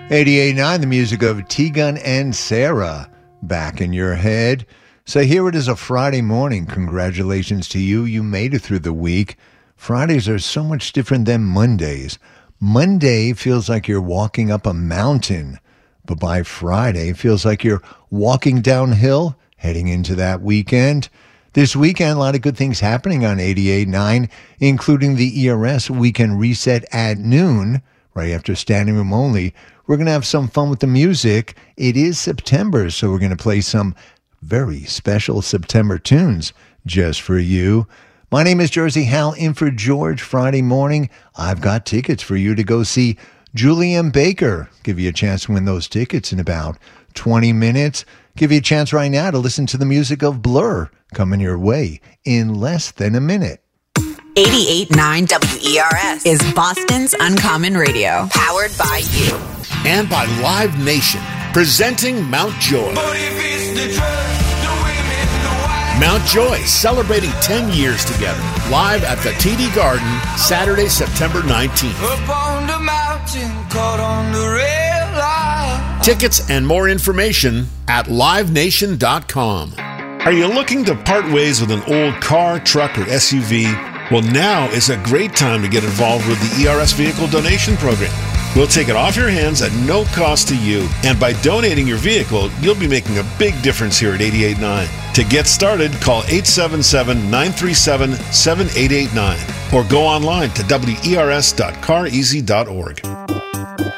88.9, the music of Tegan and Sarah, back in your head. So here it is, a Friday morning. Congratulations to you. You made it through the week. Fridays are so much different than Mondays. Monday feels like you're walking up a mountain, but by Friday, it feels like you're walking downhill, heading into that weekend. This weekend, a lot of good things happening on 88.9, including the ERS Weekend Reset at noon, right after Standing Room Only. We're going to have some fun with the music. It is September, so we're going to play some very special September tunes just for you. My name is Jersey Hal, in for George. Friday morning, I've got tickets for you to go see Julian Baker. Give you a chance to win those tickets in about 20 minutes. Give you a chance right now to listen to the music of Blur coming your way in less than a minute. 88.9 WERS is Boston's Uncommon Radio, powered by you. And by Live Nation, presenting Mount Joy. Mount Joy, celebrating 10 years together, live at the TD Garden, Saturday, September 19th. Up on the mountain, caught on the rail line. Tickets and more information at livenation.com. Are you looking to part ways with an old car, truck, or SUV? Well, now is a great time to get involved with the ERS Vehicle Donation Program. We'll take it off your hands at no cost to you. And by donating your vehicle, you'll be making a big difference here at 88.9. To get started, call 877-937-7889 or go online to wers.careasy.org.